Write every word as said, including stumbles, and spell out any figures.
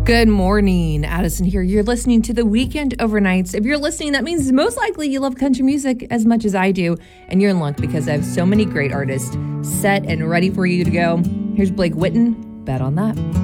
Good morning, Addison here. You're listening to the Weekend Overnights. If you're listening, that means most likely you love country music as much as I do, and you're in luck because I have so many great artists set and ready for you to go. Here's Blake Whitten. Bet on that.